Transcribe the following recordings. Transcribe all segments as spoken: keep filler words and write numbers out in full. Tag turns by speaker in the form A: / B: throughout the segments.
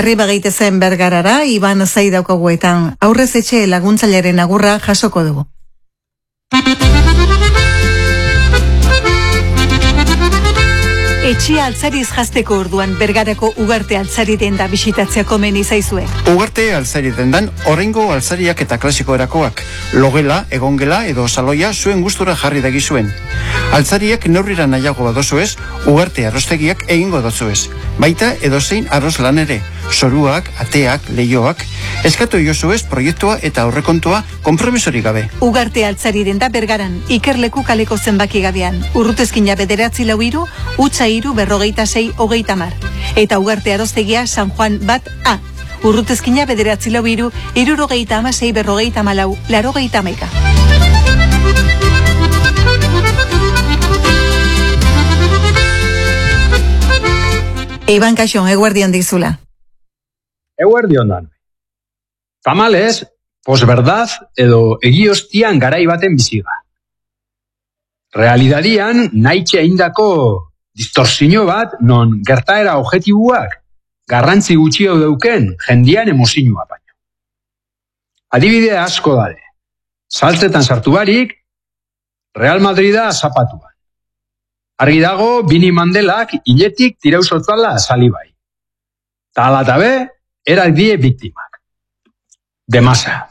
A: Arri bagaite zen Bergarara, Iban zai daukaguetan, aurrez etxe laguntzailaren agurra jasoko dugu. Etxia altzariz jazteko orduan Bergarako ugarte altzari denda bisitatzea komeni zaizue.
B: Ugarte altzari dendan horrengo altzariak eta klasiko erakoak, logela, egongela edo saloia zuen gustura jarri dagizuen. Altzariak neurrira nahiago badozu ez, ugarte arrostegiak egingo dotzu ez. Baita edozein arroz lan ere, soruak, ateak, leioak, eskatu jozu ez proiektua eta aurrekontua konpromisori gabe.
A: Ugarte altzari denda Bergaran, Ikerleku kaleko zenbaki gabean, urrutezkina bederatzi lau iru, utza iru berrogeita sei hogeita mar. Eta ugarte aroztegia San Juan bat A. Urrutezkina bederatzi lau iru, irurogeita amasei berrogeita malau, larogeita amaika. Iban Kaxon, eguerdion dizula.
C: Eguerdion dan. Tamalez, posverdad edo egiostian garai baten biziga. Realidadian nahitxe indako distorsiño bat non gertaera objetibuak garrantzi gutxio dauken jendian emozioa baino. Adibide asko dare. Saltzetan sartu barik, Real Madrida zapatuan. Argi dago, Bini Mandelak hiletik tirauzotzala salibai. Ta alatabe, erak die biktimak. Demasa.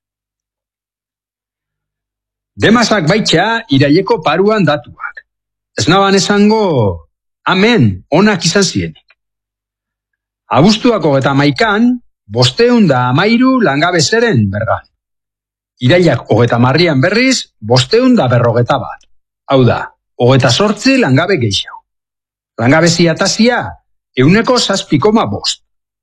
C: Demasak baitxa iraieko paruan datuak. Ez naban esango, amen, onak izan zienik. Abuztuako eta maikan, bosteun da amairu langabezeren Bergan. Iraiak hogeta marrian berriz, bosteun da berrogeta bat. Hau da, hogeta sortzi langabe gehiago. Langabezia tazia, euneko zazpikoma bost.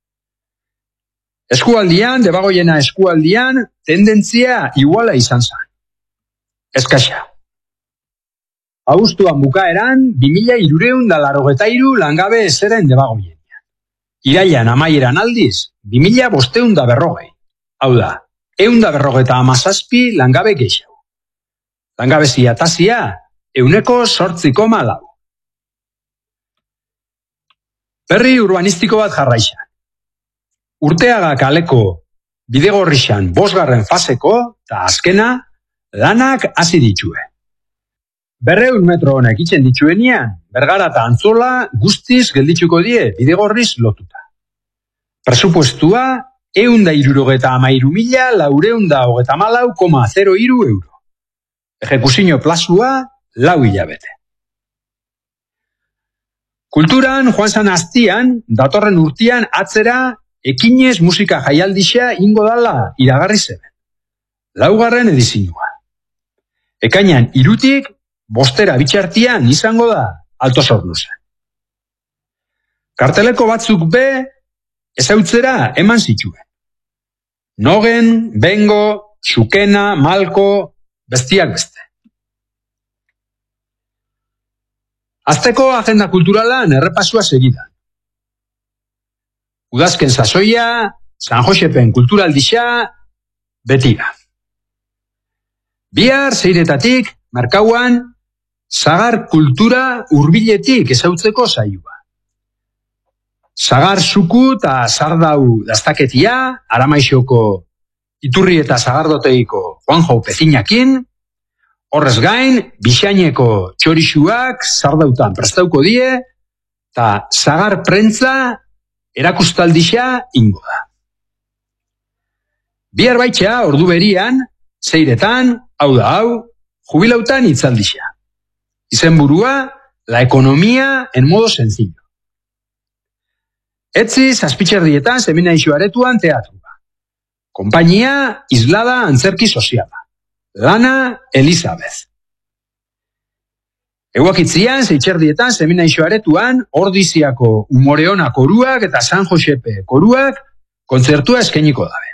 C: Eskualdian, debagoiena eskualdian, tendentzia iguala izan zan. Eskaxa. Abuztuan bukaeran, bimila irureun da larogeta iru langabe ezeren debagoienean. Iraian amaieran aldiz, bimila bosteun da berrogei. Hau da, eun da berrogeta amazazpi langabe gehiago. Langabezia tazia, euneko sortzikoma lau. Berri urbanistiko bat jarraixan. Urteaga kaleko bidegorrixan bosgarren faseko, eta azkena, lanak hasi ditue. Berreun metro honek itzen dituenean, Bergara eta Antzola guztiz gelditzuko die bidegorriz lotuta. Presupuestua, eun da irurogeta amairu mila, laureun da hogeta malau, koma zero iru euro. Ejekuzio plazua, lau hilabete. Kulturan, joan zan aztian, datorren urtian atzera, ekinez musika jaialdixa ingo dala iragarri zeben. Laugarren edizioa. Ekainan irutik, bostera bitxartian izango da Alto Sornosan. Karteleko batzuk be, ezautzera eman zituen. Nogen, Bengo, Sukena, Malko, bestiak beste. Azteko agenda kulturalan errepasua segidan. Udazken sasoia, San Josepen kulturaldixa, betira. Bihar zeiretatik, Markauan, Sagar kultura hurbiletik ezautzeko saioa. Sagar suku eta sardau daztaketia, Aramaixoko iturri eta sagardoteiko Juanjo Pezinakin, horrez gain, Bixaineko txorixuak sardautan prestauko die, eta sagar prentza erakustaldixa ingo da. Bihar baitxa, ordu berian, zeiretan, hau da hau, jubilautan itzaldixa. Izenburua, la economía en modo sencillo. Etzi, zazpitxerdietan, seminaixo aretuan teatrua. Kompainia, Islada Antzerki Soziala. Lana, Elizabeth. Eguakitzian, zeitxerdietan, seminaixo aretuan, Ordiziako Umoreona koruak eta San Josepe koruak kontzertua eskainiko dabe.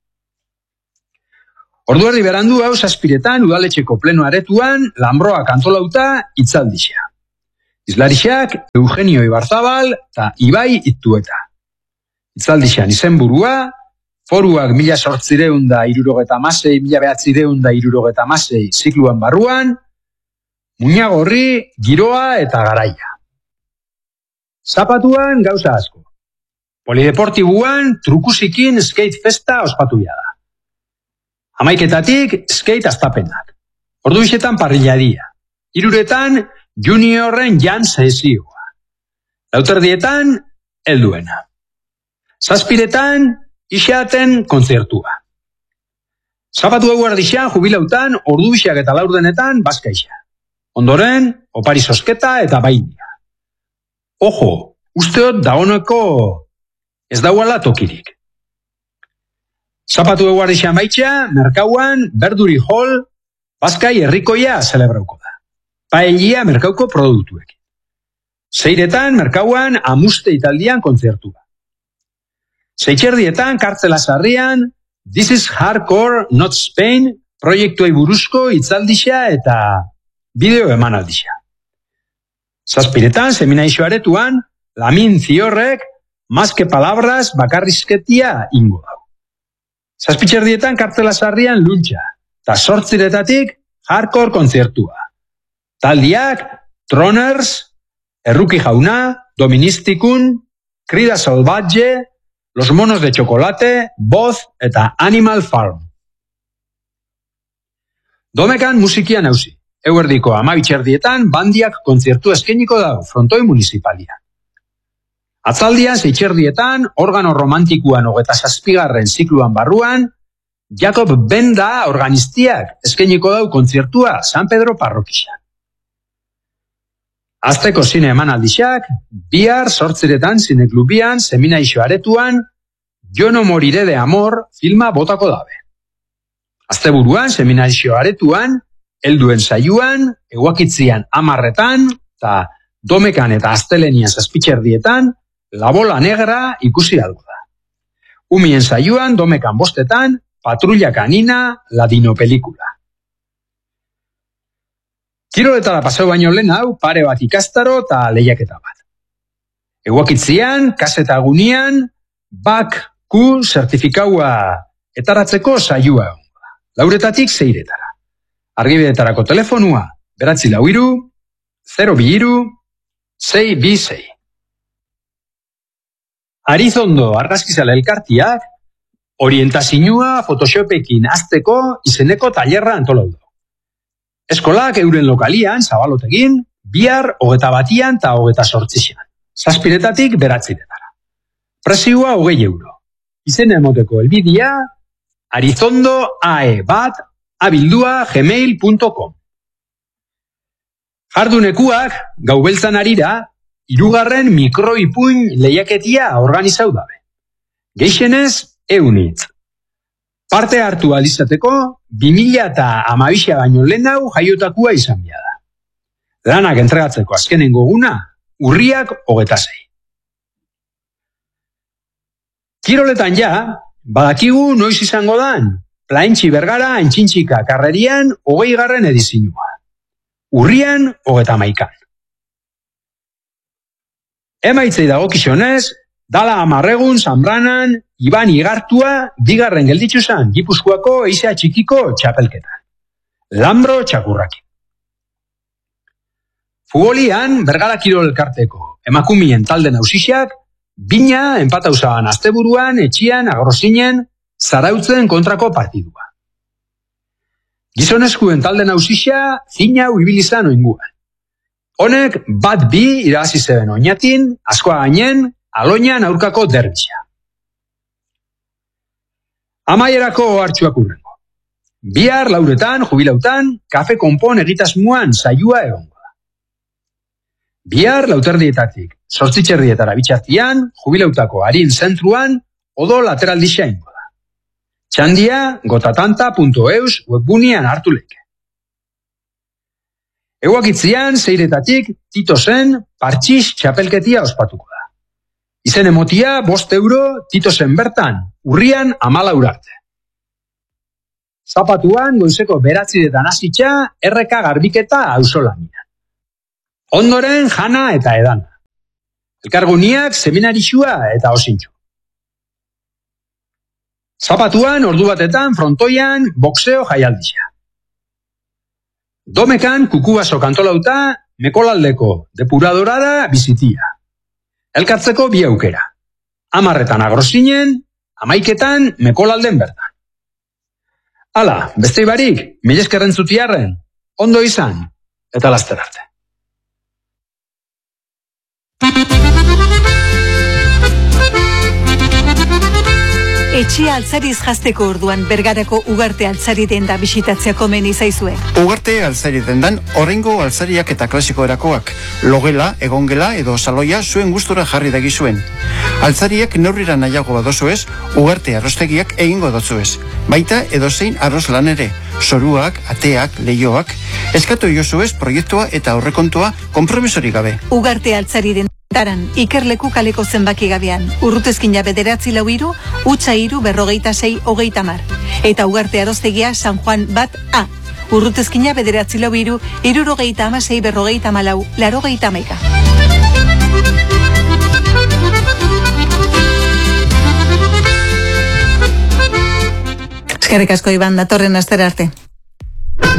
C: Orduerdi berandu hau zazpiretan udaletxeko pleno aretuan Lanbroak antolauta itzaldixa. Izlarixak Eugenio Ibarzabal eta Ibai Ittueta. Itzaldixan izenburua, foruak mila sortzireun da irurogeta masei, mila behatzireun da irurogeta masei zikluan barruan, muñagorri, giroa eta garaia. Zapatuan gauza asko. Polideportibuan trukusikin skate festa ospatuia da. Hamaiketatik skate astapenak. Orduixetan parrilladia. Hiruretan juniorren jam sesioa. Lauterdietan helduena. Zazpiretan ixaten kontzertua. Zapatu eguerdixan jubilautan orduixak eta laurdenetan bazkaixa. Ondoren, opari sosketa eta bainia. Ojo, usteot dagoneko ez dauala tokirik. Zapatu eguardixan baitxa, merkauan berduri hall bazkai herrikoia celebrauko da. Paellia merkauko produktuek. Seiretan merkauan amuste italdian kontzertua. Seitxerdietan kartzela sarrian This is Hardcore Not Spain proiektuei buruzko hitzaldixa eta bideo emanaldixa. Zazpiretan seminaixo aretuan Lamin Ziorrek Más que palabras bakarrizketia ingo dau. Zazpitxerdietan kartzela sarrian luntxa, eta sortziretatik hardcore kontzertua. Taldiak, Troners, Erruki Jauna, Doministikun, Krida Salvatge, Los Monos de Chocolate, Boz eta Animal Farm. Domekan musikian hausi. Eguerdiko amabitxerdietan bandiak kontzertu eskeniko dau frontoi municipalia. Atzaldian zeitxerdietan organo romantikuan hogeta zazpigarren zikluan barruan, Jakob Benda organistiak eskeniko dau kontzertua San Pedro parrokixan. Azteko zine emanaldixak, bihar sortziretan zineklubian, seminaixo aretuan, Jo no moriré de amor filma botako dabe. Asteburuan, seminaixo aretuan, helduen saioan, eguakitzian amarretan, eta Domekan eta astelenian zazpitxerdietan, La bola negra ikusi algo da. Umien saioan, Domekan bostetan, Patrulla kanina, La dino pelikula. Kiroletara pasau baino lehen hau, pare bat ikastaro eta lehiaketa bat. Eguakitzian, kasetagunian, bak ku zertifikaua etaratzeko saioa. Lauretatik zeiretara. Argibidetarako telefonua, beratzi lau iru, zero bi iru, sei bi sei. Arizondo argazkizale elkartiak, orientazioa Photoshopekin azteko izeneko tailerra antolau du. Eskolak euren lokalian, zabalotegin, bihar hogeta batian eta hogeta sortzixian. Zazpiretatik beratziretara. Prezioa hogei euro. Izen emoteko elbidia, arizondo ae bat abildua gmail punto com. Jardunekuak, gau beltzan arira, hirugarren mikroipuin lehiaketia organizau dabe. Geixenez, eunitz. Parte hartu alizateko, bi mila eta amabixia baino lehenau jaiotakua izan bia da. Lanak entregatzeko azkenengo guna, urriak hogeta zei. Kiroletan ja, badakigu noiz izango dan, Plaentxi Bergara Entxintxika karrerian hogei garren edizinua. Urrian hogeta maikan. Emaitzei dagokizionez, dala amarregun Zanbranan, Iban Igartua, bigarren gelditzu zan Gipuzkoako eizea txikiko txapelketan. Lambro txakurrakin. Futbolian, Bergara Kirol elkarteko emakumien talde nausixak, bina empatauzaban asteburuan, etxian, agrozinen, zarautzen kontrako partidua. Gizoneskuen talde nausixa, zina uibilizan oinguan. Honek bat bi irabazi zeben oinatin, askoa gainen, aloinan aurkako derbitxa. Amaierako hartxuak urrengo. Bihar lauretan, jubilautan, kafe konpon egitasmuan saioa egongo da. Bihar lauterdietatik, sortzitxerdietara bitxartian, jubilautako harin zentruan, odo lateraldixa ingo da. Txandia, gotatanta punto eus webbunian hartu leke. Eguakitzian, zeiretatik, Titosen partxiz txapelketia ospatuko da. Izen emotia, bost euro, Titosen bertan, urrian amalaur arte. Zapatuan, goizeko beratziretan hasitxa, erreka garbiketa auzolanian. Ondoren, jana eta edana. Elkarguniak, seminarixua eta osintxu. Zapatuan, ordu batetan, frontoian, boxeo jaialdixa. Domekan, kukubaso kantolauta, Mekolaldeko depuradorara bizitia. Elkartzeko bi aukera. amarretan agrosinen, amaiketan mekolalden bertan. Hala, beste ibarik, mil eskerren zutiarren, ondo izan, eta laster arte.
A: Etxea altzariz jazteko orduan Bergarako ugarte altzari denda bisitatzea komen izaizue.
B: Ugarte altzari dendan horrengo altzariak eta klasikoerakoak, logela, egongela edo saloia zuen gustura jarri dagizuen. Altzariak neurrira nahiago badozu ez, ugarte arrostegiak egingo dotzu ez. Baita edozein arroz lan ere, soruak, ateak, leioak, eskatu jozu ez proiektua eta aurrekontua konpromisorik gabe.
A: Ugarte altzari den Daran, Ikerleku kaleko zenbaki gabean, urrutezkina bederatzi lau iru, utxa iru berrogeita sei hogeita mar. Eta ugarte aroztegia San Juan bat A. Urrutezkina bederatzi lau iru, irurogeita amasei berrogeita malau, larogeita amaika. Eskerrik asko Iban, datorren astera arte.